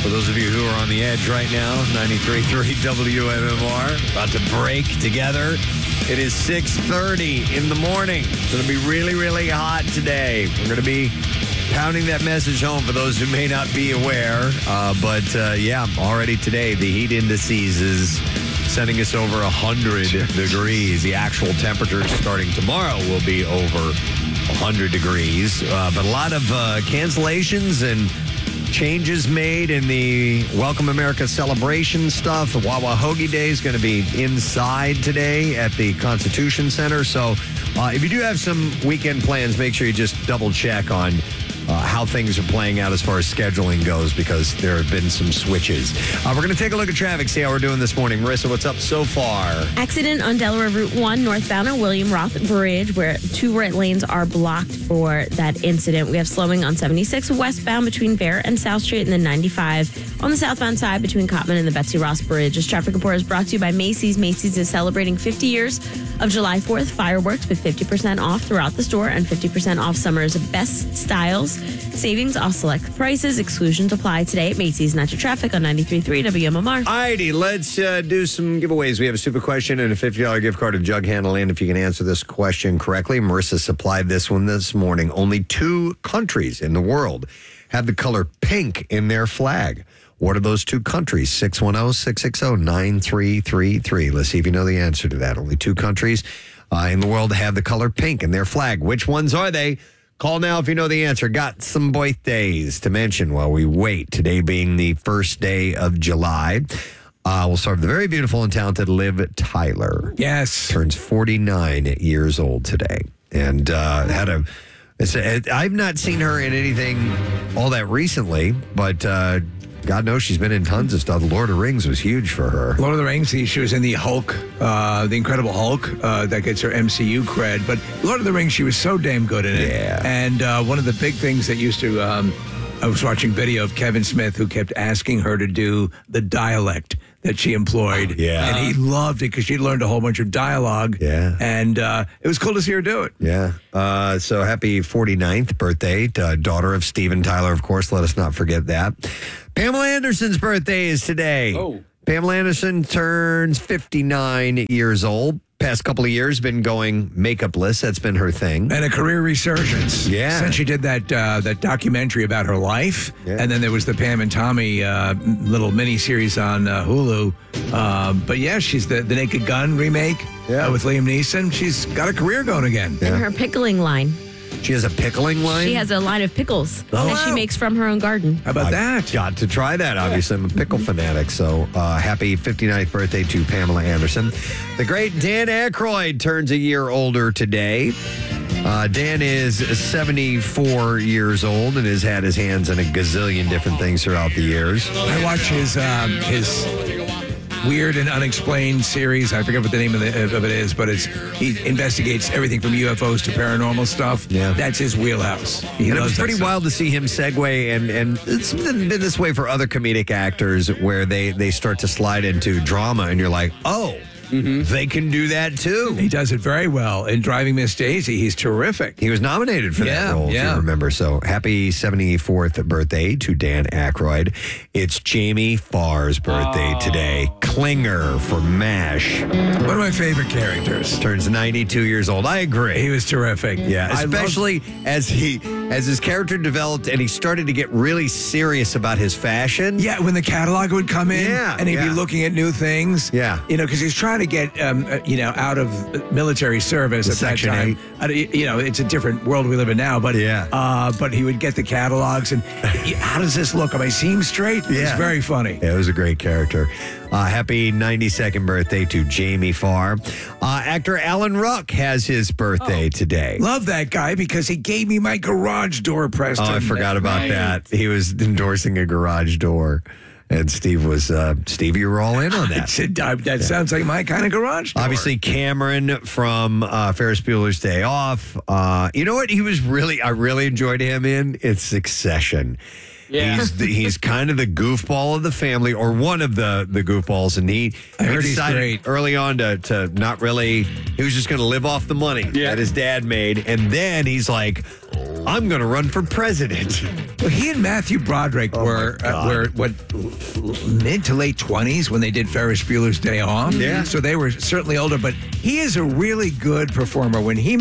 For those of you who are on the edge right now, 93.3 WMMR, about to break together. It is 6:30 in the morning. It's going to be really, really hot today. We're going to be pounding that message home for those who may not be aware. But already today, the heat indices is sending us over 100 degrees. The actual temperature starting tomorrow will be over 100 degrees. But a lot of cancellations and changes made in the Welcome America celebration stuff. The Wawa Hoagie Day is going to be inside today at the Constitution Center. So if you do have some weekend plans, make sure you just double check on how things are playing out as far as scheduling goes, because there have been some switches. We're going to take a look at traffic, see how we're doing this morning. Marissa, what's up so far? Accident on Delaware Route 1 northbound on William Roth Bridge, where 2 right lanes are blocked for that incident. We have slowing on 76 westbound between Bear and South Street, and then 95 on the southbound side between Cottman and the Betsy Ross Bridge. This traffic report is brought to you by Macy's. Macy's is celebrating 50 years of July 4th fireworks with 50% off throughout the store and 50% off summer's best styles. Savings off select prices. Exclusions apply today at Macy's. Not your traffic on 93.3 WMMR. Alrighty, let's do some giveaways. We have a super question and a $50 gift card to Jug Handle In. If you can answer this question correctly, Marissa supplied this one this morning. Only 2 countries in the world have the color pink in their flag. What are those 2 countries? 610-660-9333. Let's see if you know the answer to that. Only 2 countries in the world have the color pink in their flag. Which ones are they? Call now if you know the answer. Got some birthdays to mention while we wait. Today being the first day of July. We'll start with the very beautiful and talented Liv Tyler. Yes. Turns 49 years old today. And I've not seen her in anything all that recently, but God knows she's been in tons of stuff. The Lord of the Rings was huge for her. Lord of the Rings, she was in the Hulk, the Incredible Hulk, that gets her MCU cred. But Lord of the Rings, she was so damn good in it. Yeah. And one of the big things that used to, I was watching video of Kevin Smith, who kept asking her to do the dialect that she employed. Yeah. And he loved it because she learned a whole bunch of dialogue. Yeah. And it was cool to see her do it. Yeah. So happy 49th birthday, daughter of Steven Tyler, of course. Let us not forget that. Pamela Anderson's birthday is today. Oh. Pamela Anderson turns 59 years old. Past couple of years been going makeupless. That's been her thing. And a career resurgence. Yeah. Since she did that documentary about her life. Yeah. And then there was the Pam and Tommy little mini-series on Hulu. But yeah, she's the Naked Gun remake with Liam Neeson. She's got a career going again. And her pickling line. She has a pickling line? She has a line of pickles Oh, that she wow. makes from her own garden. How about that? Got to try that, obviously. I'm a pickle fanatic. So happy 59th birthday to Pamela Anderson. The great Dan Aykroyd turns a year older today. Dan is 74 years old and has had his hands in a gazillion different things throughout the years. I watch his weird and unexplained series. I forget what the name of it is, but he investigates everything from UFOs to paranormal stuff. Yeah. That's his wheelhouse. He And it loves was that pretty stuff. wild to see him segue, and it's been this way for other comedic actors where they start to slide into drama, and you're like, oh, they can do that too. He does it very well. In Driving Miss Daisy, he's terrific. He was nominated for that role, if you remember. So happy 74th birthday to Dan Aykroyd. It's Jamie Farr's birthday today. Klinger from MASH. One of my favorite characters. Turns 92 years old. I agree. He was terrific. Yeah, especially as his character developed and he started to get really serious about his fashion. Yeah, when the catalog would come in and he'd be looking at new things. Yeah. You know, because he's trying to get, out of military service at Section that time. It's a different world we live in now, but but he would get the catalogs and how does this look? Am I seeing straight? Yeah. It's very funny. Yeah, it was a great character. Happy 92nd birthday to Jamie Farr. Actor Alan Ruck has his birthday today. Love that guy because he gave me my garage door, Preston. Oh, I forgot about that. He was endorsing a garage door. And Steve, you were all in on that. That sounds like my kind of garage door. Obviously, Cameron from Ferris Bueller's Day Off. You know what? I really enjoyed him in? It's Succession. Yeah. He's kind of the goofball of the family, or one of the goofballs, and he decided early on to not really. He was just going to live off the money that his dad made, and then he's like, I'm going to run for president. Well, he and Matthew Broderick were mid to late 20s when they did Ferris Bueller's Day Off. Yeah. So they were certainly older, but he is a really good performer. When he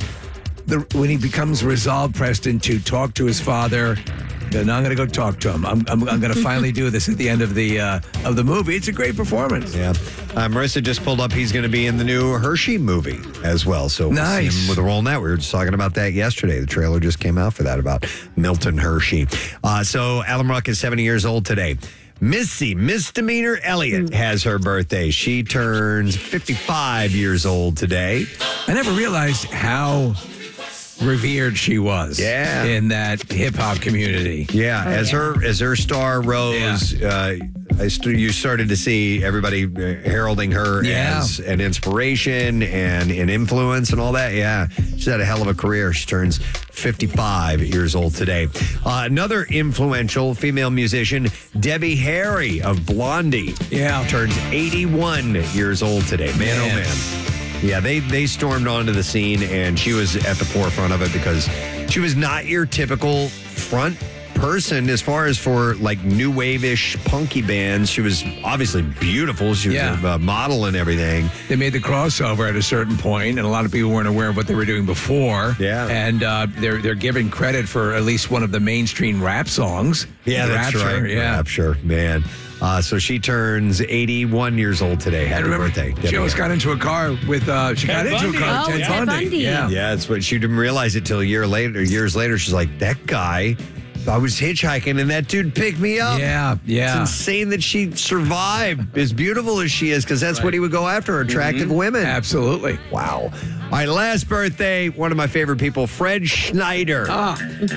becomes resolved, Preston, to talk to his father, then I'm going to go talk to him. I'm going to finally do this at the end of the movie. It's a great performance. Yeah. Marissa just pulled up. He's going to be in the new Hershey movie as well. So we'll see Nice. him with a role in that. We were just talking about that yesterday. The trailer just came out for that about Milton Hershey. So Alan Ruck is 70 years old today. Missy Misdemeanor Elliott has her birthday. She turns 55 years old today. I never realized how revered she was in that hip hop community. Yeah, as her star rose, you started to see everybody heralding her as an inspiration and an influence and all that. Yeah, she's had a hell of a career. She turns 55 years old today. Another influential female musician, Debbie Harry of Blondie, turns 81 years old today. Man, oh man. Yeah, they stormed onto the scene, and she was at the forefront of it because she was not your typical front person as far as for like new wave-ish punky bands. She was obviously beautiful. She was a model and everything. They made the crossover at a certain point, and a lot of people weren't aware of what they were doing before. Yeah. And they're giving credit for at least one of the mainstream rap songs. Yeah, that's Rapture, right. Yeah. Rapture, man. So she turns 81 81 years old today. Happy birthday. She almost got into a car with, she got into a car with Ted Bundy. Yeah, that's what she didn't realize it till years later. She's like, that guy, I was hitchhiking and that dude picked me up. Yeah. It's insane that she survived, as beautiful as she is, because that's what he would go after, attractive women. Absolutely. Wow. All right, last birthday, one of my favorite people, Fred Schneider of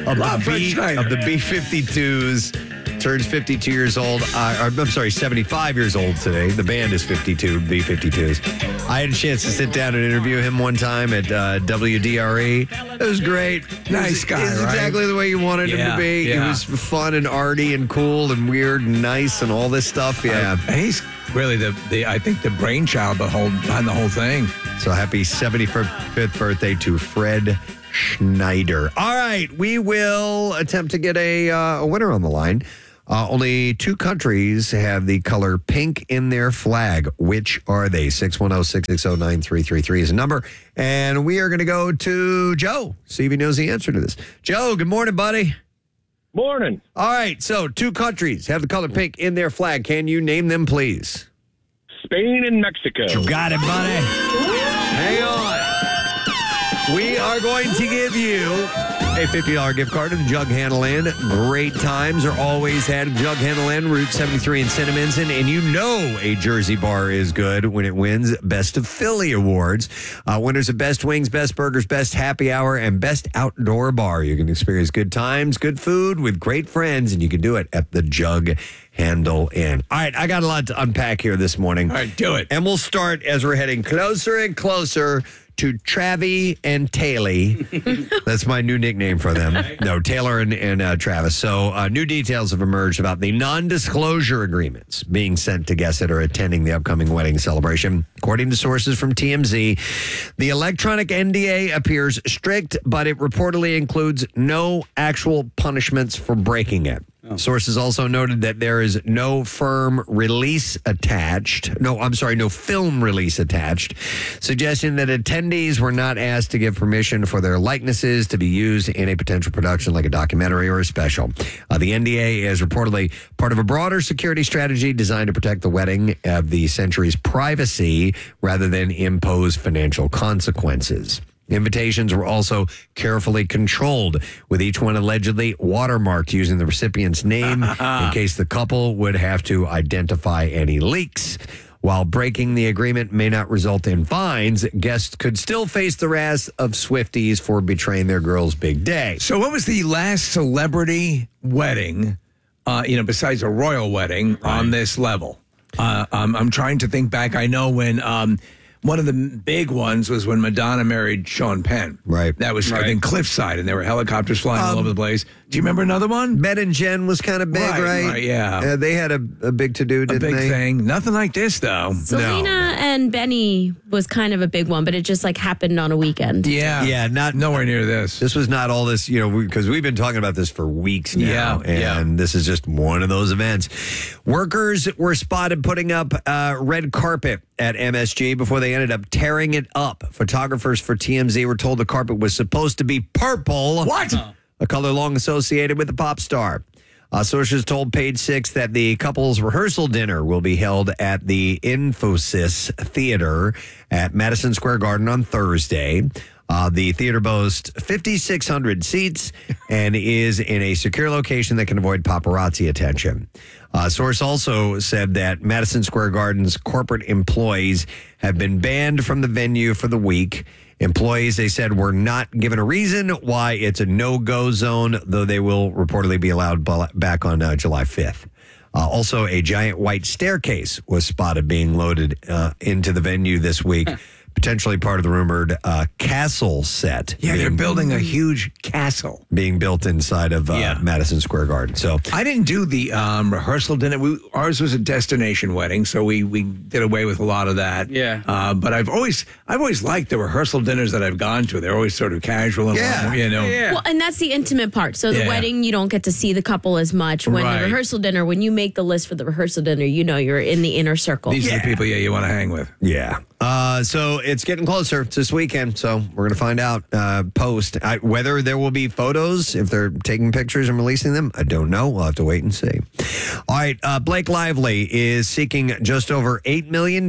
the B-52s. Turns 52 years old. I'm sorry, 75 years old today. The band is 52, B-52s. I had a chance to sit down and interview him one time at WDRE. It was great. Nice guy, He's right? exactly the way you wanted him to be. Yeah. He was fun and arty and cool and weird and nice and all this stuff. Yeah. And he's really I think the brainchild behind the whole thing. So happy 75th birthday to Fred Schneider. All right, we will attempt to get a winner on the line. Only 2 countries have the color pink in their flag. Which are they? 610-660-9333 is the number. And we are going to go to Joe, see if he knows the answer to this. Joe, good morning, buddy. Morning. All right, so 2 countries have the color pink in their flag. Can you name them, please? Spain and Mexico. You got it, buddy. Hang on. We are going to give you a $50 gift card to the Jug Handle Inn. Great times are always had at Jug Handle Inn, Route 73 in Cinnaminson. And you know a Jersey bar is good when it wins Best of Philly awards. Winners of Best Wings, Best Burgers, Best Happy Hour, and Best Outdoor Bar. You can experience good times, good food with great friends, and you can do it at the Jug Handle Inn. All right, I got a lot to unpack here this morning. All right, do it. And we'll start as we're heading closer and closer to Travie and Taylor. That's my new nickname for them. No, Taylor and Travis. So new details have emerged about the non-disclosure agreements being sent to guests that are attending the upcoming wedding celebration. According to sources from TMZ, the electronic NDA appears strict, but it reportedly includes no actual punishments for breaking it. Sources also noted that there is no film release attached, suggesting that attendees were not asked to give permission for their likenesses to be used in a potential production like a documentary or a special. The NDA is reportedly part of a broader security strategy designed to protect the wedding of the century's privacy rather than impose financial consequences. Invitations were also carefully controlled, with each one allegedly watermarked using the recipient's name in case the couple would have to identify any leaks. While breaking the agreement may not result in fines, guests could still face the wrath of Swifties for betraying their girl's big day. So what was the last celebrity wedding, besides a royal wedding, on this level? I'm trying to think back. I know when... one of the big ones was when Madonna married Sean Penn. Right. That was, I think, Cliffside, and there were helicopters flying all over the place. Do you remember another one? Ben and Jen was kind of big, right? Yeah. They had a big to-do, didn't A big they? thing. Nothing like this, though. Selena and Benny was kind of a big one, but it just like happened on a weekend. Yeah. Yeah, not Nowhere near this. This was not all this, because we've been talking about this for weeks now. Yeah, and this is just one of those events. Workers were spotted putting up red carpet at MSG before they ended up tearing it up. Photographers for TMZ were told the carpet was supposed to be purple. What? A color long associated with the pop star. Sources told Page Six that the couple's rehearsal dinner will be held at the Infosys Theater at Madison Square Garden on Thursday. The theater boasts 5,600 seats and is in a secure location that can avoid paparazzi attention. Source also said that Madison Square Garden's corporate employees have been banned from the venue for the week. Employees, they said, were not given a reason why it's a no-go zone, though they will reportedly be allowed back on July 5th. Also, a giant white staircase was spotted being loaded into the venue this week, potentially part of the rumored castle set. Yeah, they're building a huge castle. Being built inside of Madison Square Garden. So I didn't do the rehearsal dinner. Ours was a destination wedding, so we did away with a lot of that. Yeah. But I've always liked the rehearsal dinners that I've gone to. They're always sort of casual and Yeah. Well, and that's the intimate part. So the Yeah. wedding, you don't get to see the couple as much. When Right. the rehearsal dinner, when you make the list for the rehearsal dinner, you're in the inner circle. These are the people you want to hang with. yeah. So it's getting closer. It's this weekend, so we're going to find out post. Whether there will be photos, if they're taking pictures and releasing them, I don't know. We'll have to wait and see. All right, Blake Lively is seeking just over $8 million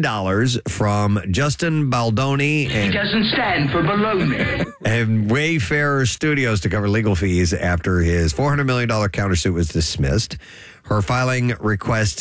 from Justin Baldoni He doesn't stand for baloney. and Wayfarer Studios to cover legal fees after his $400 million countersuit was dismissed. Her filing requests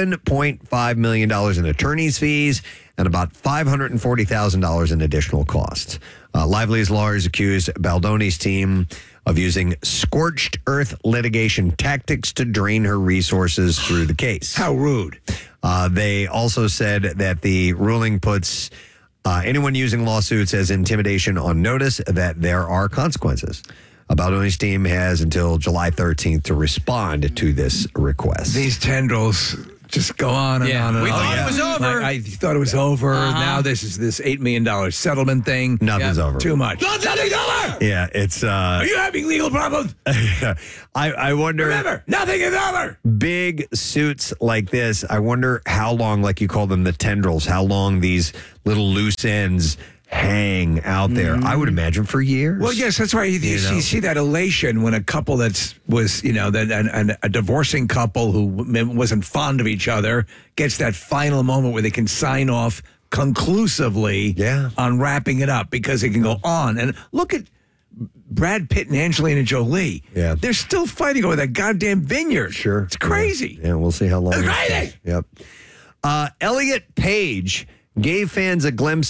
$7.5 million in attorney's fees and about $540,000 in additional costs. Lively's lawyers accused Baldoni's team of using scorched earth litigation tactics to drain her resources through the case. How rude. They also said that the ruling puts anyone using lawsuits as intimidation on notice that there are consequences. Baldoni's team has until July 13th to respond to this request. These tendrils just go on and on and We on. thought it was over. Like, I thought it was over. Now this is this $8 million settlement thing. Nothing's over. Too much. Nothing's over! Yeah, it's... Are you having legal problems? I wonder... Remember, nothing is over! Big suits like this, I wonder how long, like you call them the tendrils, how long these little loose ends hang out there. I would imagine for years. Well, yes, that's right. You see that elation when a couple a divorcing couple who wasn't fond of each other gets that final moment where they can sign off conclusively on wrapping it up because it can go on. And look at Brad Pitt and Angelina Jolie. Yeah. They're still fighting over that goddamn vineyard. Sure. It's crazy. Yeah, we'll see how long. It's it crazy. takes. Yep. Elliot Page gave fans a glimpse